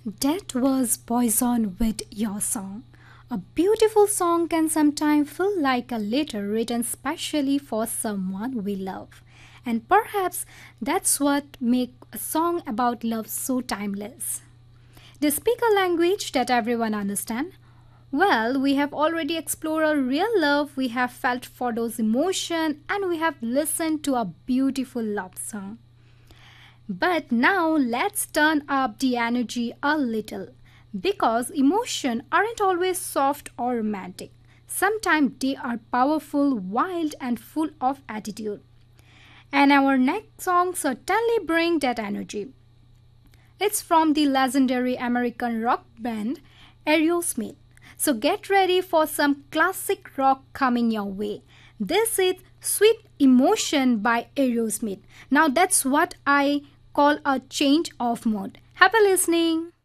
That was Poison with Your Song. A beautiful song can sometimes feel like a letter written specially for someone we love. And perhaps that's what makes a song about love so timeless. They speak a language that everyone understands. Well, we have already explored a real love, we have felt for those emotions, and we have listened to a beautiful love song. But now let's turn up the energy a little because emotions aren't always soft or romantic. Sometimes they are powerful, wild, and full of attitude. And our next song certainly brings that energy. It's from the legendary American rock band Aerosmith. So get ready for some classic rock coming your way. This is Sweet Emotion by Aerosmith. Now that's what I call a change of mood. Happy listening!